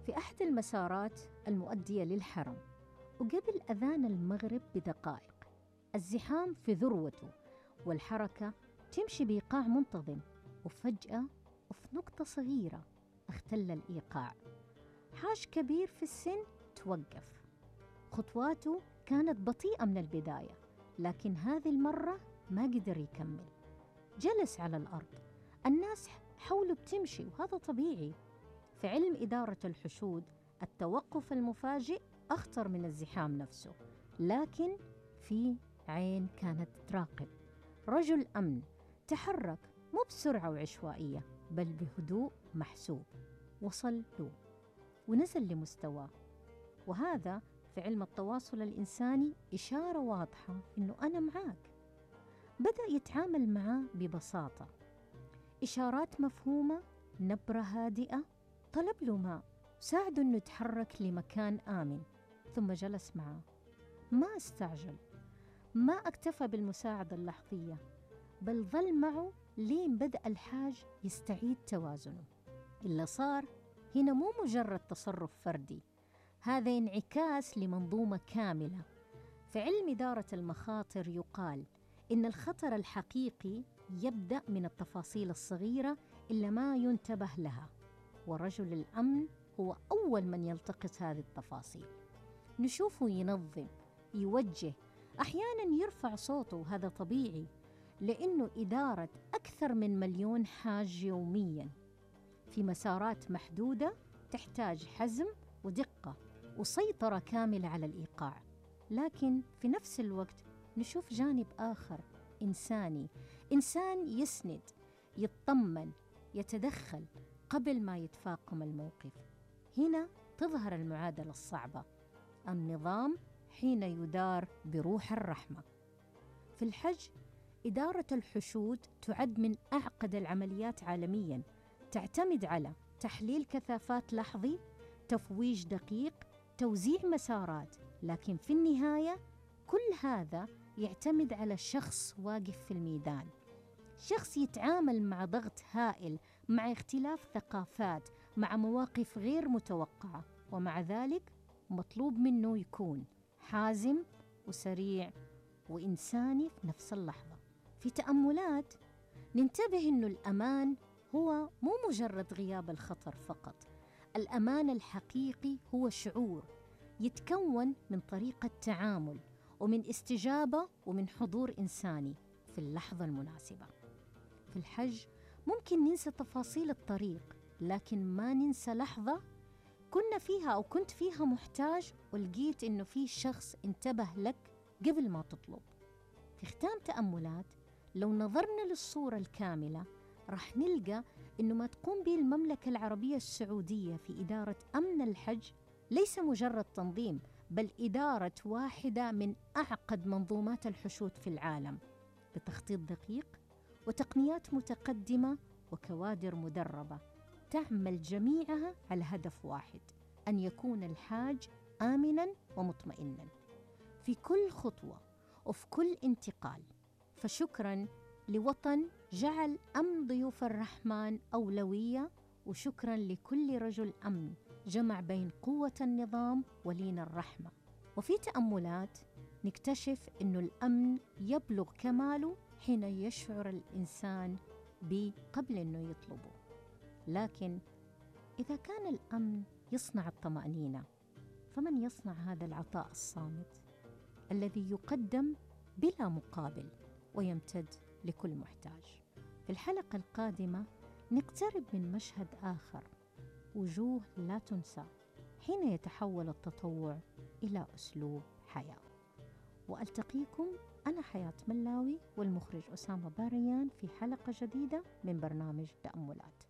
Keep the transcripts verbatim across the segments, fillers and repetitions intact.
في أحد المسارات المؤدية للحرم، وقبل أذان المغرب بدقائق الزحام في ذروته والحركة تمشي بإيقاع منتظم، وفجأة وفي نقطة صغيرة اختل الإيقاع. حاج كبير في السن توقف، خطواته كانت بطيئة من البداية، لكن هذه المرة ما قدر يكمل، جلس على الأرض. الناس حوله بتمشي وهذا طبيعي. في علم إدارة الحشود التوقف المفاجئ أخطر من الزحام نفسه، لكن في عين كانت تراقب. رجل أمن تحرك مو بسرعة وعشوائية، بل بهدوء محسوب، وصل له ونزل لمستواه. وهذا في علم التواصل الإنساني إشارة واضحة إنه أنا معاك. بدأ يتعامل معاه ببساطة، إشارات مفهومة، نبرة هادئة، طلب له ماء، ساعده إنه يتحرك لمكان آمن، ثم جلس معاه. ما استعجل، ما اكتفى بالمساعدة اللحظية، بل ظل معه لين بدأ الحاج يستعيد توازنه. اللي صار هنا مو مجرد تصرف فردي، هذا انعكاس لمنظومة كاملة. في علم إدارة المخاطر يقال إن الخطر الحقيقي يبدأ من التفاصيل الصغيرة اللي ما ينتبه لها، ورجل الأمن هو أول من يلتقط هذه التفاصيل. نشوفه ينظم، يوجه، أحياناً يرفع صوته، وهذا طبيعي لأنه إدارة أكثر من مليون حاج يومياً في مسارات محدودة تحتاج حزم ودقة وسيطرة كاملة على الإيقاع. لكن في نفس الوقت نشوف جانب آخر إنساني، إنسان يسند، يطمن، يتدخل قبل ما يتفاقم الموقف. هنا تظهر المعادلة الصعبة، النظام حين يدار بروح الرحمة. في الحج إدارة الحشود تعد من أعقد العمليات عالمياً، تعتمد على تحليل كثافات لحظي، تفويج دقيق، توزيع مسارات، لكن في النهاية كل هذا يعتمد على شخص واقف في الميدان، شخص يتعامل مع ضغط هائل، مع اختلاف ثقافات، مع مواقف غير متوقعة، ومع ذلك مطلوب منه يكون حازم وسريع وإنساني في نفس اللحظة. في تأملات ننتبه إنه الأمان هو مو مجرد غياب الخطر فقط، الأمان الحقيقي هو شعور يتكون من طريقة تعامل ومن استجابة ومن حضور إنساني في اللحظة المناسبة. في الحج ممكن ننسى تفاصيل الطريق، لكن ما ننسى لحظة كنا فيها أو كنت فيها محتاج ولقيت إنه في شخص انتبه لك قبل ما تطلب. في ختام تأملات، لو نظرنا للصورة الكاملة رح نلقى إنه ما تقوم به المملكة العربية السعودية في إدارة أمن الحج ليس مجرد تنظيم، بل إدارة واحدة من أعقد منظومات الحشود في العالم، بتخطيط دقيق وتقنيات متقدمة وكوادر مدربة تعمل جميعها على هدف واحد، أن يكون الحاج آمناً ومطمئناً في كل خطوة وفي كل انتقال. فشكراً لوطن جعل أمن ضيوف الرحمن أولوية، وشكراً لكل رجل أمن جمع بين قوة النظام ولين الرحمة. وفي تأملات نكتشف أن الأمن يبلغ كماله حين يشعر الإنسان به قبل أنه يطلبه. لكن إذا كان الأمن يصنع الطمأنينة، فمن يصنع هذا العطاء الصامت الذي يقدم بلا مقابل ويمتد لكل محتاج؟ في الحلقة القادمة نقترب من مشهد آخر، وجوه لا تنسى، حين يتحول التطوع إلى أسلوب حياة. وألتقيكم أنا حياة ملاوي والمخرج أسامة باريان في حلقة جديدة من برنامج تأملات.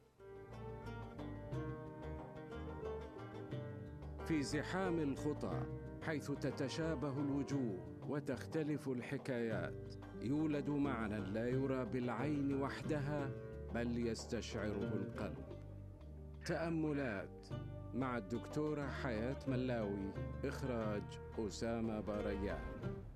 في زحام الخطى، حيث تتشابه الوجوه وتختلف الحكايات، يولد معنى لا يرى بالعين وحدها، بل يستشعره القلب. تأملات مع الدكتورة حياة ملاوي، إخراج أسامة باريان.